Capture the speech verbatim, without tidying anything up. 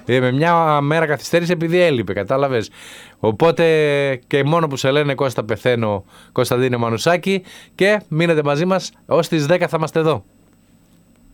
Ε, με μια μέρα καθυστέρηση επειδή έλειπε, κατάλαβες. Οπότε και μόνο που σε λένε Κώστα πεθαίνω, Κωνσταντίνε Μανουσάκη, και μείνετε μαζί μας ως τις δέκα θα είμαστε εδώ.